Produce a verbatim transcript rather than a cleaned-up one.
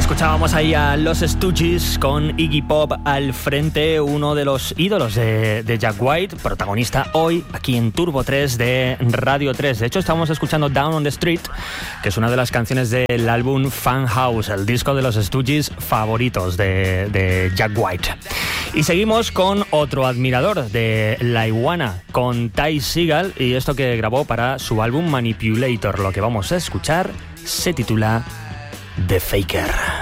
Escuchábamos ahí a los Stooges con Iggy Pop al frente, uno de los ídolos de, de Jack White, protagonista hoy aquí en Turbo tres de Radio tres. De hecho, estamos escuchando Down on the Street, que es una de las canciones del álbum Fun House, el disco de los Stooges favoritos de, de Jack White. Y seguimos con otro admirador de la iguana, con Ty Segall, y esto que grabó para su álbum Manipulator. Lo que vamos a escuchar se titula The Faker.